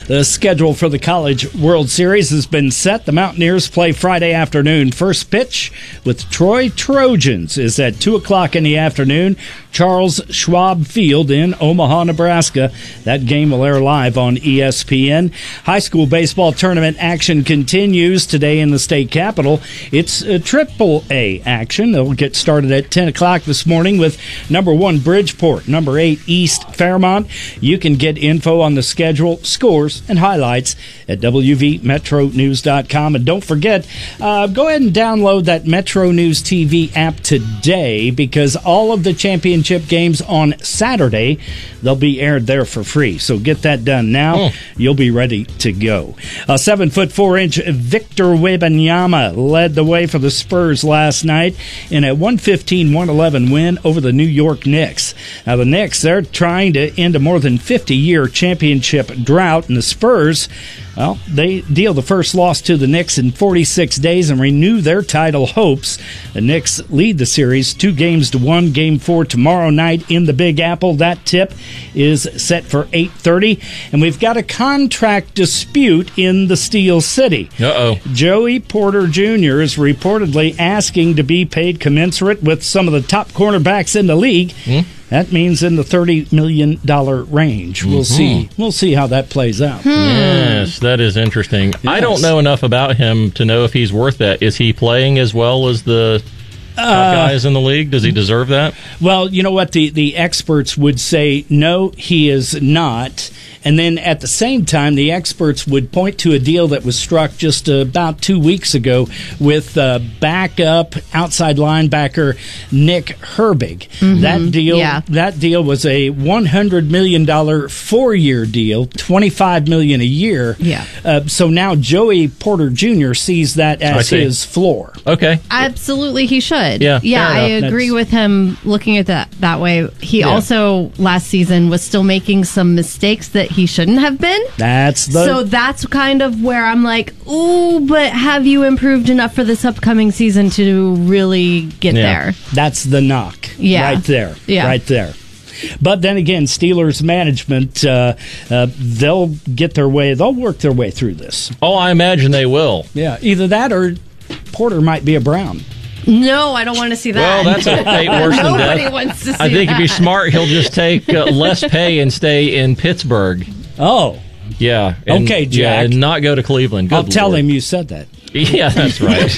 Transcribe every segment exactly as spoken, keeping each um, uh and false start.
The schedule for the College World Series has been set. The Mountaineers play Friday afternoon. First pitch with Troy Trojans is at two o'clock in the afternoon. Charles Schwab Field in Omaha, Nebraska. That game will air live on E S P N. High school baseball tournament action continues today in the state capitol. It's a triple A action. They'll get started at ten o'clock this morning with number one Bridgeport, number eight East Fairmont. You can get info on the schedule, scores, and highlights at W V Metro News dot com. And don't forget, uh, go ahead and download that Metro News T V app today, because all of the championship games on Saturday, they'll be aired there for free. So get that done now. Oh. You'll be ready to go. A seven foot four inch Victor Wembanyama led the way for the Spurs last night in a one fifteen one eleven win over the New York Knicks. Now the Knicks, they're trying to end a more than fifty year championship drought, and the Spurs, well, they deal the first loss to the Knicks in forty-six days and renew their title hopes. The Knicks lead the series two games to one. Game four tomorrow night in the Big Apple. That tip is set for eight thirty. And we've got a contract dispute in the Steel City. Uh-oh. Joey Porter Junior is reportedly asking to be paid commensurate with some of the top cornerbacks in the league. Hmm? That means in the thirty million dollars range. We'll mm-hmm. see. We'll see how that plays out. Hmm. Yes, that is interesting. Yes. I don't know enough about him to know if he's worth that. Is he playing as well as the top uh, guys in the league? Does he deserve that? Well, you know what? The, the experts would say, no, he is not. And then at the same time, the experts would point to a deal that was struck just uh, about two weeks ago with uh, backup outside linebacker Nick Herbig. Mm-hmm. That deal, yeah. that deal was a one hundred million dollars four-year deal, twenty-five million dollars a year. Yeah. Uh, so now Joey Porter Junior sees that as his floor. Okay. Absolutely, he should. Yeah. Yeah, I agree That's, with him looking at that that way. He yeah. also last season was still making some mistakes that he shouldn't have been. That's the So that's kind of where I'm like, ooh, but have you improved enough for this upcoming season to really get yeah. there? That's the knock. Yeah. Right there. Yeah. Right there. But then again, Steelers management, uh, uh, they'll get their way, they'll work their way through this. Oh, I imagine they will. Yeah, either that or Porter might be a Brown. No, I don't want to see that. Well, that's a fate worse than death. Nobody wants to see I think that. if he's smart, he'll just take uh, less pay and stay in Pittsburgh. Oh. Yeah. And, okay, Jack. Yeah, and not go to Cleveland. Good I'll tell Lord. him you said that. Yeah, that's right.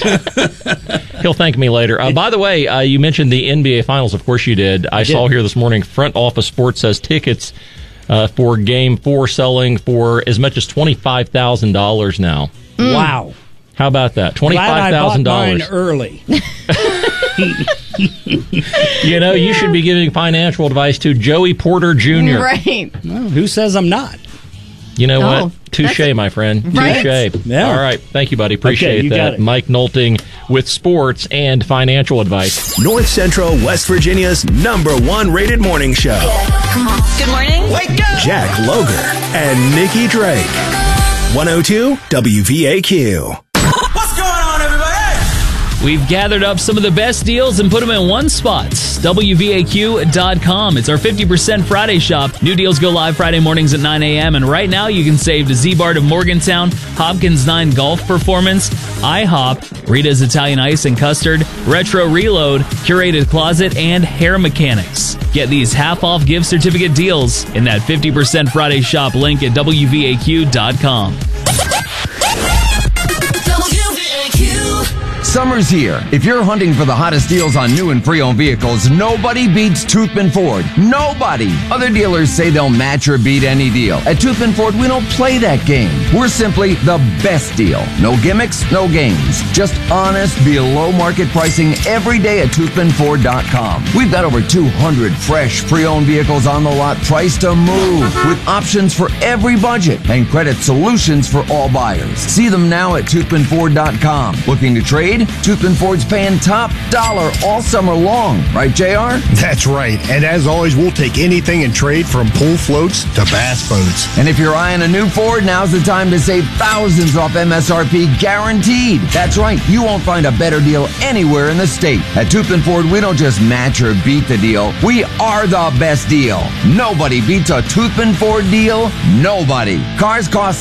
He'll thank me later. Uh, by the way, uh, you mentioned the N B A Finals. Of course you did. I, I saw did. here this morning, Front Office Sports says tickets uh, for Game four selling for as much as twenty-five thousand dollars now. Mm. Wow. How about that? twenty-five thousand dollars. Glad I bought mine early. You know, you should be giving financial advice to Joey Porter Junior Right. Well, who says I'm not? You know oh, what? Touche, my friend. Right? Touche. Yeah. All right. Thank you, buddy. Appreciate okay, you that. Got it. Mike Nolting with sports and financial advice. North Central West Virginia's number one rated morning show. Come on. Good morning. Wake up. Jack Loger and Nikki Drake. one oh two W V A Q. What's going on, everybody? We've gathered up some of the best deals and put them in one spot. W V A Q dot com. It's our fifty percent Friday shop. New deals go live Friday mornings at nine a.m. And right now you can save to Z-Bar of Morgantown, Hopkins nine Golf Performance, IHOP, Rita's Italian Ice and Custard, Retro Reload, Curated Closet, and Hair Mechanics. Get these half-off gift certificate deals in that fifty percent Friday shop link at W V A Q dot com. Summer's here. If you're hunting for the hottest deals on new and pre-owned vehicles, nobody beats Toothman Ford. Nobody. Other dealers say they'll match or beat any deal. At Toothman Ford, we don't play that game. We're simply the best deal. No gimmicks, no games. Just honest, below-market pricing every day at Toothman Ford dot com. We've got over two hundred fresh pre-owned vehicles on the lot priced to move, with options for every budget and credit solutions for all buyers. See them now at Toothman Ford dot com. Looking to trade? Toothman Ford's paying top dollar all summer long. Right, J R? That's right. And as always, we'll take anything in trade from pool floats to bass boats. And if you're eyeing a new Ford, now's the time to save thousands off M S R P guaranteed. That's right. You won't find a better deal anywhere in the state. At Toothman Ford, we don't just match or beat the deal. We are the best deal. Nobody beats a Toothman Ford deal. Nobody. Cars cost